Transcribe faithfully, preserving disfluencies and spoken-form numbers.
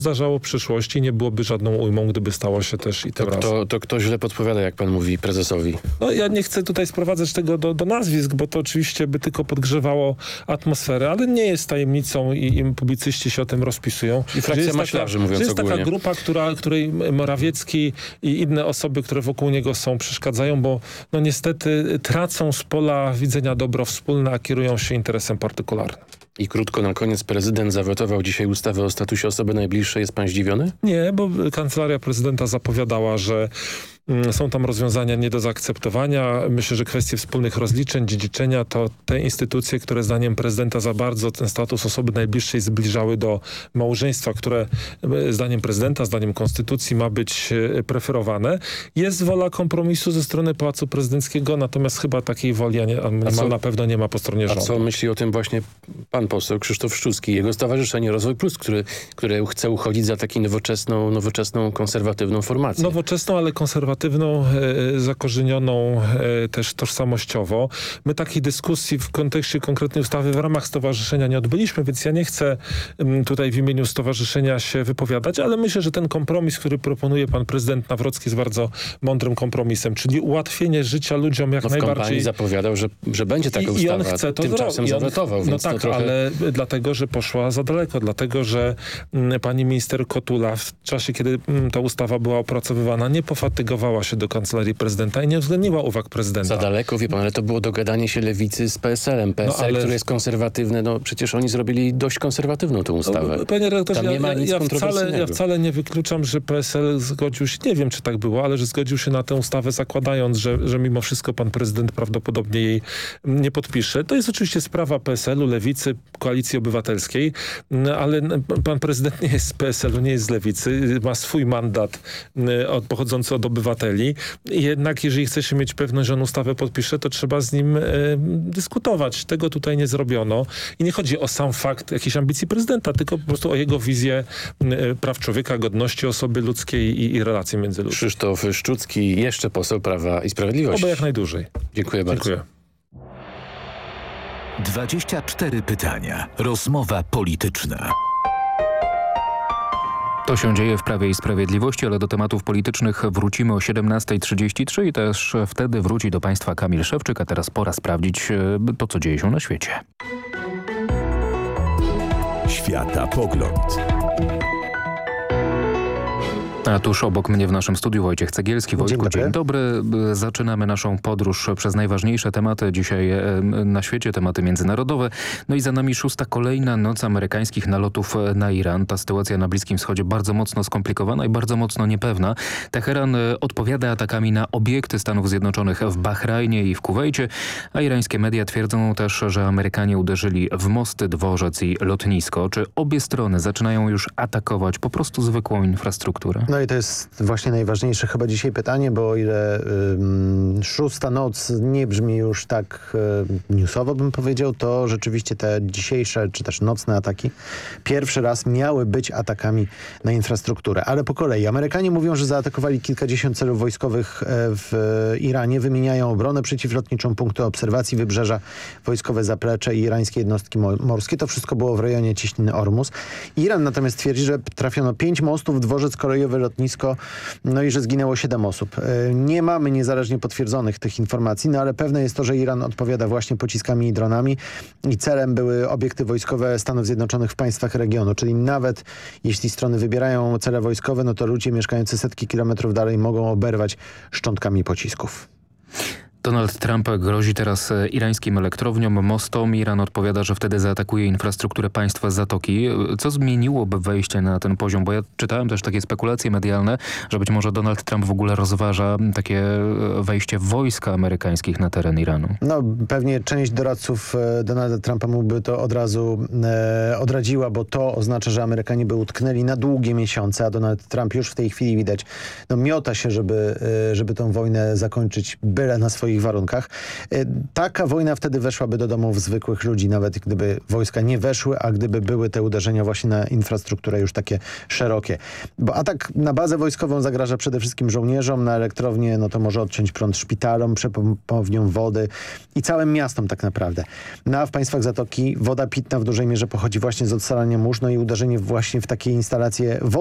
zdarzało w przyszłości, nie byłoby żadną ujmą, gdyby stało się też i tym to, razem. To, to kto źle podpowiada, jak pan mówi, prezesowi? No ja nie chcę tutaj sprowadzać tego do, do nazwisk, bo to oczywiście by tylko podgrzewało atmosferę, ale nie jest tajemnicą i, i publicyści się o tym rozpisują. I frakcja maślarzy, mówiąc że jest ogólnie. taka grupa, która, której Morawiecki i inne osoby, które wokół niego są, przeszkadzają, bo no niestety tracą z pola widzenia dobro wspólne, a kierują się interesem partykularnym. I krótko na koniec, prezydent zawetował dzisiaj ustawę o statusie osoby najbliższej. Jest pan zdziwiony? Nie, bo kancelaria prezydenta zapowiadała, że są tam rozwiązania nie do zaakceptowania. Myślę, że kwestie wspólnych rozliczeń, dziedziczenia to te instytucje, które zdaniem prezydenta za bardzo ten status osoby najbliższej zbliżały do małżeństwa, które zdaniem prezydenta, zdaniem konstytucji ma być preferowane. Jest wola kompromisu ze strony Pałacu Prezydenckiego, natomiast chyba takiej woli a nie, a co, na pewno nie ma po stronie rządu. A co myśli o tym właśnie pan poseł Krzysztof Szczucki, jego stowarzyszenie Rozwój Plus, który, które chce uchodzić za taką nowoczesną, nowoczesną, konserwatywną formację? Nowoczesną, ale konserwatywną. konserwatywną, e, zakorzenioną e, też tożsamościowo. My takiej dyskusji w kontekście konkretnej ustawy w ramach stowarzyszenia nie odbyliśmy, więc ja nie chcę m, tutaj w imieniu stowarzyszenia się wypowiadać, ale myślę, że ten kompromis, który proponuje pan prezydent Nawrocki, jest bardzo mądrym kompromisem, czyli ułatwienie życia ludziom jak no w najbardziej. kampanii zapowiadał, że, że będzie taka I, ustawa. I on chce to Tymczasem zawetował, no więc tak, to trochę... ale dlatego, że poszła za daleko, dlatego, że m, pani minister Kotula w czasie, kiedy m, ta ustawa była opracowywana, nie pofatygowała się do kancelarii prezydenta i nie uwzględniła uwag prezydenta. Za daleko, wie pan, ale to było dogadanie się lewicy z P S L-em. P S L, no, ale... który jest konserwatywny, no przecież oni zrobili dość konserwatywną tę ustawę. No, panie redaktorze, Tam nie ja, ma nic ja, wcale, kontrowersyjnego. ja wcale nie wykluczam, że P S L zgodził się, nie wiem czy tak było, ale że zgodził się na tę ustawę, zakładając, że, że mimo wszystko pan prezydent prawdopodobnie jej nie podpisze. To jest oczywiście sprawa P S L-u, lewicy, Koalicji Obywatelskiej, ale pan prezydent nie jest z P S L-u, nie jest z lewicy, ma swój mandat od, pochodzący od obywateli. Jednak jeżeli chce się mieć pewność, że on ustawę podpisze, to trzeba z nim e, dyskutować. Tego tutaj nie zrobiono. I nie chodzi o sam fakt jakiejś ambicji prezydenta, tylko po prostu o jego wizję e, praw człowieka, godności osoby ludzkiej i, i relacji międzyludzkich. Krzysztof Szczucki, jeszcze poseł Prawa i Sprawiedliwości. Oby jak najdłużej. Dziękuję bardzo. Dziękuję. dwadzieścia cztery pytania. Rozmowa polityczna. To się dzieje w Prawie i Sprawiedliwości, ale do tematów politycznych wrócimy o siedemnasta trzydzieści trzy i też wtedy wróci do Państwa Kamil Szewczyk, a teraz pora sprawdzić to, co dzieje się na świecie. Światapogląd. A tuż obok mnie w naszym studiu Wojciech Cegielski. Wojtku, dzień dobry. dzień dobry. Zaczynamy naszą podróż przez najważniejsze tematy dzisiaj na świecie, tematy międzynarodowe. No i za nami szósta kolejna noc amerykańskich nalotów na Iran. Ta sytuacja na Bliskim Wschodzie bardzo mocno skomplikowana i bardzo mocno niepewna. Teheran odpowiada atakami na obiekty Stanów Zjednoczonych w Bahrajnie i w Kuwejcie, a irańskie media twierdzą też, że Amerykanie uderzyli w mosty, dworzec i lotnisko. Czy obie strony zaczynają już atakować po prostu zwykłą infrastrukturę? No i to jest właśnie najważniejsze chyba dzisiaj pytanie, bo o ile ym, szósta noc nie brzmi już tak y, newsowo, bym powiedział, to rzeczywiście te dzisiejsze czy też nocne ataki pierwszy raz miały być atakami na infrastrukturę. Ale po kolei Amerykanie mówią, że zaatakowali kilkadziesiąt celów wojskowych w Iranie, wymieniają obronę przeciwlotniczą, punkty obserwacji wybrzeża, wojskowe zaplecze i irańskie jednostki morskie. To wszystko było w rejonie cieśniny Ormus. Iran natomiast twierdzi, że trafiono pięć mostów, dworzec kolejowy, lotnisko, no i że zginęło siedem osób. Nie mamy niezależnie potwierdzonych tych informacji, no ale pewne jest to, że Iran odpowiada właśnie pociskami i dronami i celem były obiekty wojskowe Stanów Zjednoczonych w państwach regionu, czyli nawet jeśli strony wybierają cele wojskowe, no to ludzie mieszkający setki kilometrów dalej mogą oberwać szczątkami pocisków. Donald Trump grozi teraz irańskim elektrowniom, mostom. Iran odpowiada, że wtedy zaatakuje infrastrukturę państwa z Zatoki. Co zmieniłoby wejście na ten poziom? Bo ja czytałem też takie spekulacje medialne, że być może Donald Trump w ogóle rozważa takie wejście wojska amerykańskich na teren Iranu. No pewnie część doradców Donalda Trumpa mu by to od razu e, odradziła, bo to oznacza, że Amerykanie by utknęli na długie miesiące, a Donald Trump już w tej chwili widać, no miota się, żeby, e, żeby tą wojnę zakończyć byle na swoich swoich warunkach. Taka wojna wtedy weszłaby do domów zwykłych ludzi, nawet gdyby wojska nie weszły, a gdyby były te uderzenia właśnie na infrastrukturę już takie szerokie. Bo atak na bazę wojskową zagraża przede wszystkim żołnierzom, na elektrownię no to może odciąć prąd szpitalom, przepompowniom wody i całym miastom tak naprawdę. No a w państwach Zatoki woda pitna w dużej mierze pochodzi właśnie z odsalania mórz, no i uderzenie właśnie w takie instalacje wodne